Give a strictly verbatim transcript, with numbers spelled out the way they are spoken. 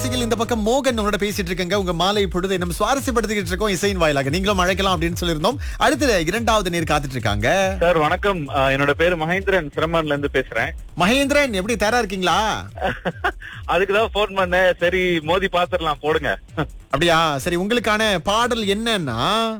அலைவரிசையில் இந்த பக்கம் மோகன் உங்களோட பேசிட்டு இருக்கங்க. உங்க மாலை பொழுது நம்ம சுவாரஸ்யப்படுத்திக்கிட்டு இருக்கோம் இசையின் வாயிலாக. நீங்களும் அழைக்கலாம் அப்படின்னு சொல்லியிருந்தோம். அடுத்த இரண்டாவது நேர் காத்துட்டு இருக்காங்க. சார் வணக்கம். அஹ், என்னோட பேரு மகேந்திரன், சிரமன்ல இருந்து பேசுறேன். மகேந்திரன், எப்படி தயாரா இருக்கீங்களா? அதுக்குதான் போன் பண்ணேன். சரி மோதி பாத்துடலாம், போடுங்க. அப்படியா? சரி, உங்களுக்கான பாடல் என்னன்னா